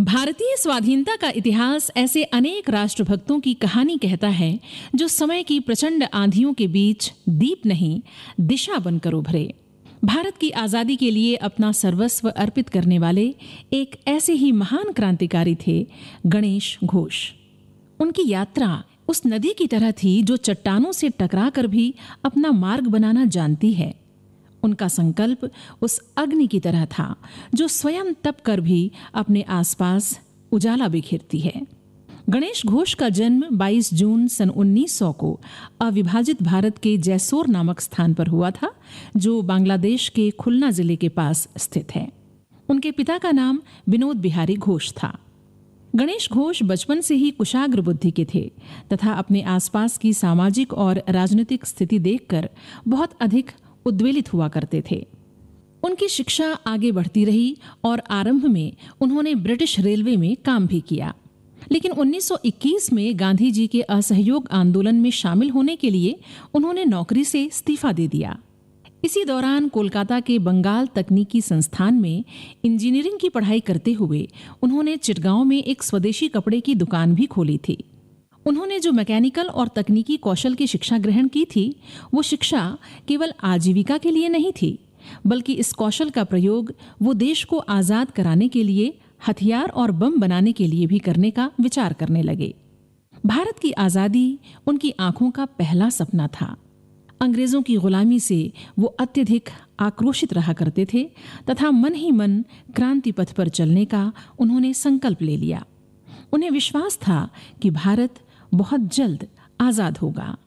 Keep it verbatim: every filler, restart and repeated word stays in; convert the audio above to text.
भारतीय स्वाधीनता का इतिहास ऐसे अनेक राष्ट्रभक्तों की कहानी कहता है जो समय की प्रचंड आंधियों के बीच दीप नहीं, दिशा बनकर उभरे। भारत की आज़ादी के लिए अपना सर्वस्व अर्पित करने वाले एक ऐसे ही महान क्रांतिकारी थे गणेश घोष। उनकी यात्रा उस नदी की तरह थी जो चट्टानों से टकरा कर भी अपना मार्ग बनाना जानती है। उनका संकल्प उस अग्नि की तरह था जो स्वयं तप कर भी अपने आसपास उजाला बिखेरती है। गणेश घोष का जन्म बाईस जून सन उन्नीस सौ को अविभाजित भारत के जैसोर नामक स्थान पर हुआ था, जो बांग्लादेश के खुलना जिले के पास स्थित है। उनके पिता का नाम विनोद बिहारी घोष था। गणेश घोष बचपन से ही कुशाग्र बुद्धि के थे तथा अपने आसपास की सामाजिक और राजनीतिक स्थिति देखकर बहुत अधिक उद्वेलित हुआ करते थे। उनकी शिक्षा आगे बढ़ती रही और आरंभ में उन्होंने ब्रिटिश रेलवे में काम भी किया, लेकिन उन्नीस सौ इक्कीस में गांधी जी के असहयोग आंदोलन में शामिल होने के लिए उन्होंने नौकरी से इस्तीफा दे दिया। इसी दौरान कोलकाता के बंगाल तकनीकी संस्थान में इंजीनियरिंग की पढ़ाई करते हुए उन्होंने चिटगांव में एक स्वदेशी कपड़े की दुकान भी खोली थी। उन्होंने जो मैकेनिकल और तकनीकी कौशल की शिक्षा ग्रहण की थी, वो शिक्षा केवल आजीविका के लिए नहीं थी, बल्कि इस कौशल का प्रयोग वो देश को आज़ाद कराने के लिए हथियार और बम बनाने के लिए भी करने का विचार करने लगे। भारत की आज़ादी उनकी आंखों का पहला सपना था। अंग्रेजों की गुलामी से वो अत्यधिक आक्रोशित रहा करते थे तथा मन ही मन क्रांति पथ पर चलने का उन्होंने संकल्प ले लिया। उन्हें विश्वास था कि भारत बहुत जल्द आज़ाद होगा।